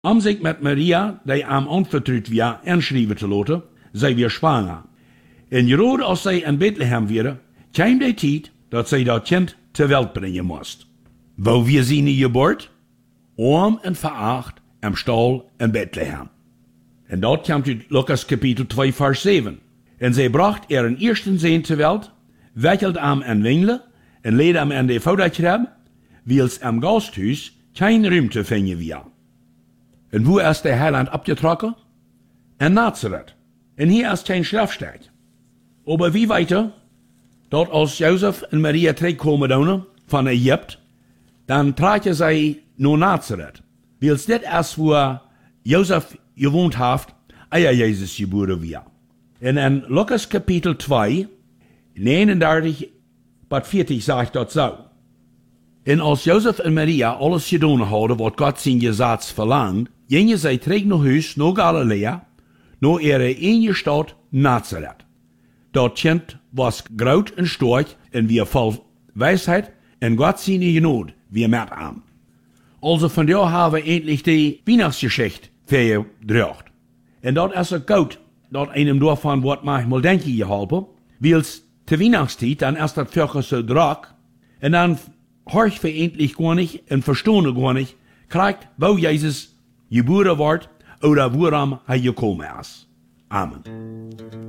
Om zich met Maria, die am anvertrouwd was, inschrijven te laten, zij weer zwanger. En gerade als zij in Bethlehem waren, kwam de tijd dat zij dat kind ter welt brengen moest. Wo wir sie nie geboren? Arm en veracht am stal in Bethlehem. En dat komt uit Lukas kapitel 2 vers 7. En zij bracht een eersten zoon ter welt, wikkelde hem in wingelen en leed hem in de voederkrib, wils am gasthuis geen ruimte vinden was. En wo is de heiland abgetrokken? In Nazareth. En hier is geen Schriftstein. Aber wie weiter? Dat als Jozef en Maria terugkomen dan van Egypte, dan traten zij naar Nazareth. Wils dit is waar Jozef gewoond heeft, eer Jezus geboren was. En in Lukas kapitel 2, 39 tot 40 zegt dat zo. En als Jozef en Maria alles gedaan hadden wat God zijn gezag verlangt, gingen zij terug naar huis, naar Galilea, naar ihre ene stad Nazareth. Dat kind was groot en sterk en weer vol wijsheid en God zijn genade weer met hem. Also van daar hebben we eindelijk die Weihnachtsgeschichte verdracht. En dat is ook goed, dat einem daarvan wordt manchmal denken geholpen, wils te Weihnachtstijd, dan is dat wirklich so drak, en dan horch we eindelijk gar nicht en verstaan gar nicht, krijgt wo Jezus geboren wordt, oder woran hij gekomen is. Amen.